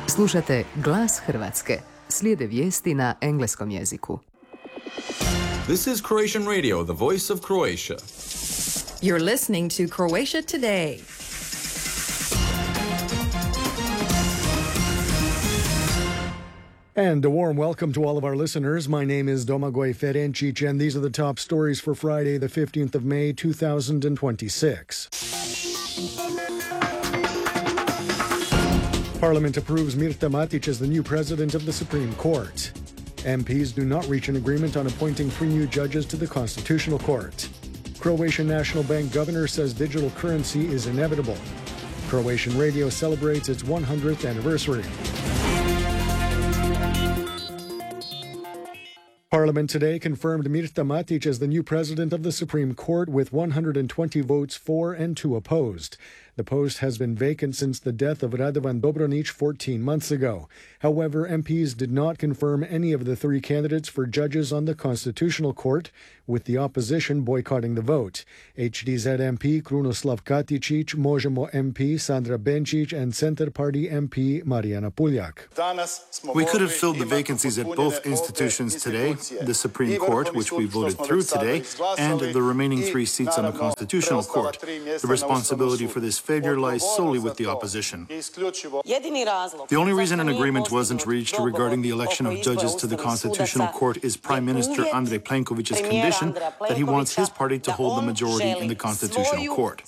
Slušate Glas Hrvatske. Slijede vijesti na engleskom jeziku. This is Croatian Radio, the voice of Croatia. You're listening to Croatia Today. And a warm welcome to all of our listeners. My name is Domagoj Ferencic, and these are the top stories for Friday, the 15th of May, 2026. Parliament approves Mirta Matić as the new president of the Supreme Court. MPs do not reach an agreement on appointing 3 new judges to the Constitutional Court. Croatian National Bank governor says digital currency is inevitable. Croatian radio celebrates its 100th anniversary. Parliament today confirmed Mirta Matić as the new president of the Supreme Court with 120 votes for and 2 opposed. The post has been vacant since the death of Radovan Dobronić 14 months ago. However, MPs did not confirm any of the 3 candidates for judges on the Constitutional Court, with the opposition boycotting the vote. HDZ MP Krunoslav Katičić, Možemo MP Sandra Benčić, and Centar Party MP Marijana Puljak. We could have filled the vacancies at both institutions today, the Supreme Court, which we voted through today, and the remaining 3 seats on the Constitutional Court. The responsibility for this failure lies solely with the opposition. The only reason an agreement wasn't reached regarding the election of judges to the Constitutional Court is Prime Minister Andrej Plenković's condition that he wants his party to hold the majority in the Constitutional Court.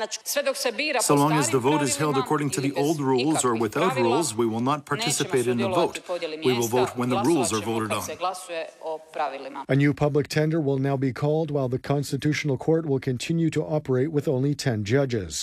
So long as the vote is held according to the old rules or without rules, we will not participate in the vote. We will vote when the rules are voted on. A new public tender will now be called, while the Constitutional Court will continue to operate with only 10 judges.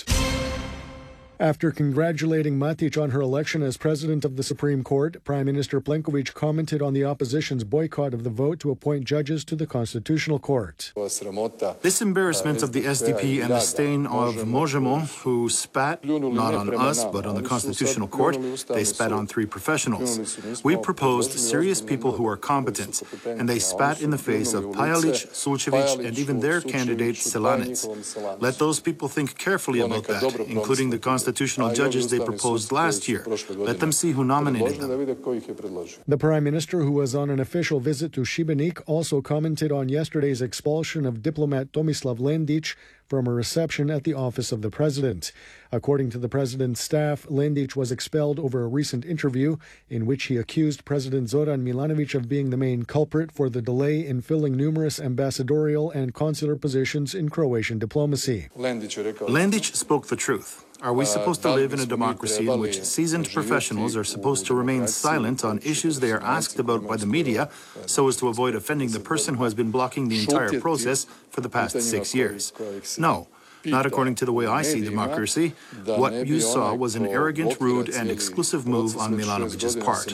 After congratulating Matić on her election as president of the Supreme Court, Prime Minister Plenković commented on the opposition's boycott of the vote to appoint judges to the Constitutional Court. This embarrassment of the SDP and the stain of Možemo, who spat not on us but on the Constitutional Court, they spat on 3 professionals. We proposed serious people who are competent, and they spat in the face of Pajalić, Sulčević, and even their candidate Selanec. Let those people think carefully about that, including the constitutional judges they proposed last year. Let them see who nominated them. The Prime Minister, who was on an official visit to Šibenik, also commented on yesterday's expulsion of diplomat Tomislav Lendić from a reception at the office of the President. According to the President's staff, Lendić was expelled over a recent interview in which he accused President Zoran Milanović of being the main culprit for the delay in filling numerous ambassadorial and consular positions in Croatian diplomacy. Lendić spoke the truth. Are we supposed to live in a democracy in which seasoned professionals are supposed to remain silent on issues they are asked about by the media so as to avoid offending the person who has been blocking the entire process for the past 6 years? No, not according to the way I see democracy. What you saw was an arrogant, rude, and exclusive move on Milanović's part.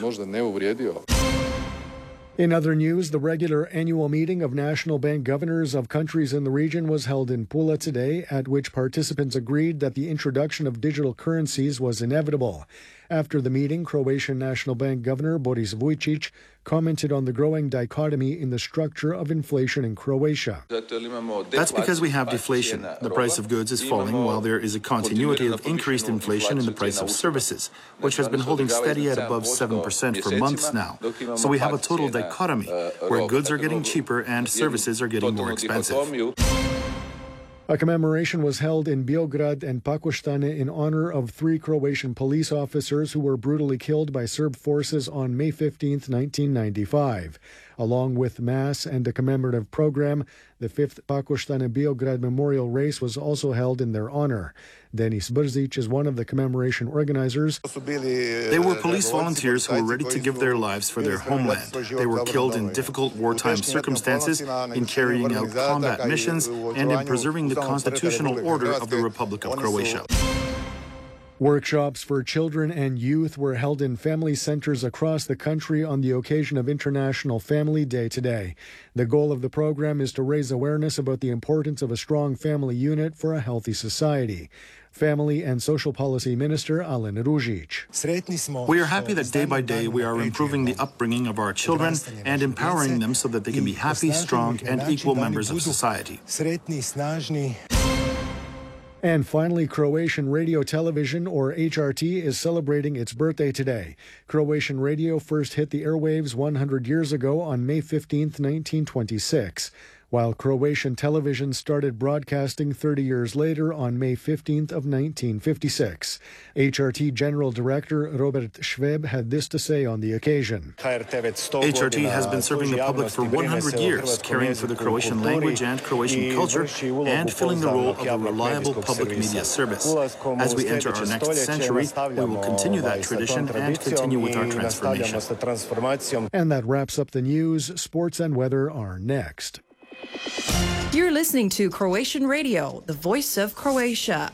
In other news, the regular annual meeting of national bank governors of countries in the region was held in Pula today, at which participants agreed that the introduction of digital currencies was inevitable. After the meeting, Croatian National Bank Governor Boris Vujčić commented on the growing dichotomy in the structure of inflation in Croatia. That's because we have deflation. The price of goods is falling while there is a continuity of increased inflation in the price of services, which has been holding steady at above 7% for months now. So we have a total dichotomy where goods are getting cheaper and services are getting more expensive. A commemoration was held in Beograd and Pakoštane in honor of 3 Croatian police officers who were brutally killed by Serb forces on May 15, 1995. Along with Mass and a commemorative program, the 5th Pakoštane-Beograd Memorial Race was also held in their honor. Denis Brzić is one of the commemoration organizers. They were police volunteers who were ready to give their lives for their homeland. They were killed in difficult wartime circumstances, in carrying out combat missions, and in preserving the constitutional order of the Republic of Croatia. Workshops for children and youth were held in family centers across the country on the occasion of International Family Day today. The goal of the program is to raise awareness about the importance of a strong family unit for a healthy society. Family and Social Policy Minister Alen Ružić. We are happy that day by day we are improving the upbringing of our children and empowering them so that they can be happy, strong, and equal members of society. And finally, Croatian Radio Television, or HRT, is celebrating its birthday today. Croatian radio first hit the airwaves 100 years ago on May 15, 1926, while Croatian television started broadcasting 30 years later on May 15th of 1956. HRT General Director Robert Šveb had this to say on the occasion. HRT has been serving the public for 100 years, caring for the Croatian language and Croatian culture, and filling the role of a reliable public media service. As we enter our next century, we will continue that tradition and continue with our transformation. And that wraps up the news. Sports and weather are next. You're listening to Croatian Radio, the voice of Croatia.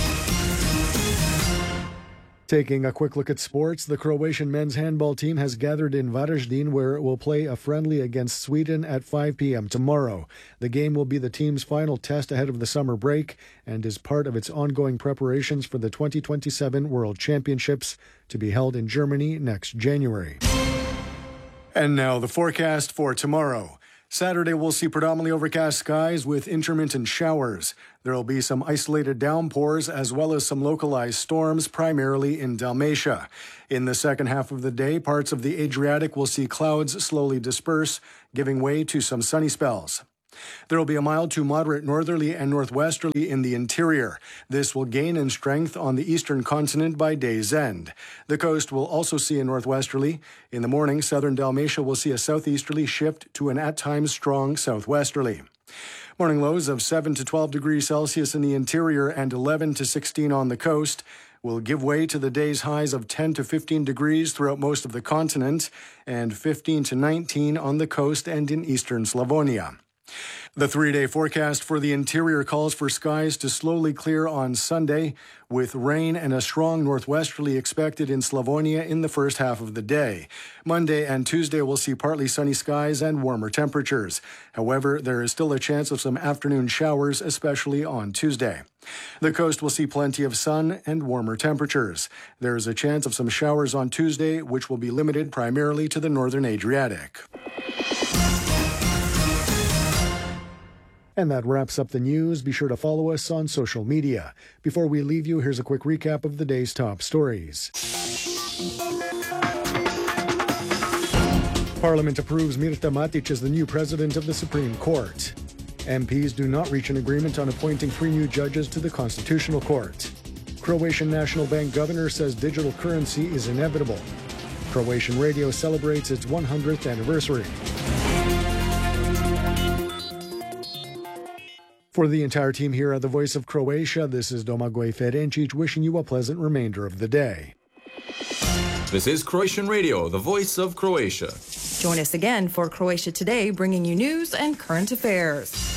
Taking a quick look at sports, the Croatian men's handball team has gathered in Varaždin, where it will play a friendly against Sweden at 5 p.m. tomorrow. The game will be the team's final test ahead of the summer break and is part of its ongoing preparations for the 2027 World Championships to be held in Germany next January. And now the forecast for tomorrow. Saturday will see predominantly overcast skies with intermittent showers. There will be some isolated downpours as well as some localized storms, primarily in Dalmatia. In the second half of the day, parts of the Adriatic will see clouds slowly disperse, giving way to some sunny spells. There will be a mild to moderate northerly and northwesterly in the interior. This will gain in strength on the eastern continent by day's end. The coast will also see a northwesterly. In the morning, southern Dalmatia will see a southeasterly shift to an at times strong southwesterly. Morning lows of 7 to 12 degrees Celsius in the interior and 11 to 16 on the coast will give way to the day's highs of 10 to 15 degrees throughout most of the continent and 15 to 19 on the coast and in eastern Slavonia. The three-day forecast for the interior calls for skies to slowly clear on Sunday, with rain and a strong northwesterly expected in Slavonia in the first half of the day. Monday and Tuesday will see partly sunny skies and warmer temperatures. However, there is still a chance of some afternoon showers, especially on Tuesday. The coast will see plenty of sun and warmer temperatures. There is a chance of some showers on Tuesday, which will be limited primarily to the northern Adriatic. And that wraps up the news. Be sure to follow us on social media. Before we leave you, here's a quick recap of the day's top stories. Parliament approves Mirta Matić as the new president of the Supreme Court. MPs do not reach an agreement on appointing 3 new judges to the Constitutional Court. Croatian National Bank governor says digital currency is inevitable. Croatian radio celebrates its 100th anniversary. For the entire team here at the Voice of Croatia, this is Domagoj Ferencic wishing you a pleasant remainder of the day. This is Croatian Radio, the voice of Croatia. Join us again for Croatia Today, bringing you news and current affairs.